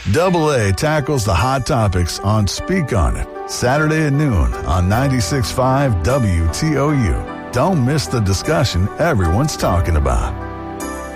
Double A tackles the hot topics on Speak On It, Saturday at noon on 96.5 WTOU. Don't miss the discussion everyone's talking about.